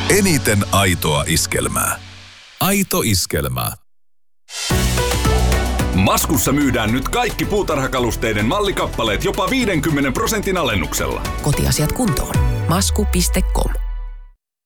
Eniten aitoa iskelmää. Aito iskelmä. Maskussa myydään nyt kaikki puutarhakalusteiden mallikappaleet jopa 50% alennuksella. Kotiasiat kuntoon. Masku.com.